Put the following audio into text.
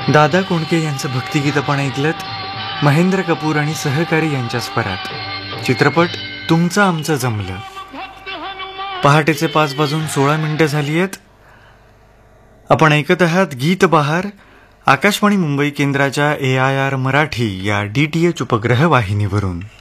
दादा कोंडके यांचं भक्तिगीत आपण ऐकलत. महेंद्र कपूर आणि सहकारी यांच्या स्वरात. चित्रपट तुमचं आमचं जमलं. पहाटेचे 5:16 झाली आहेत. आपण ऐकत आहात गीत बहार, आकाशवाणी मुंबई केंद्राच्या AIR मराठी या DTH उपग्रह वाहिनीवरून.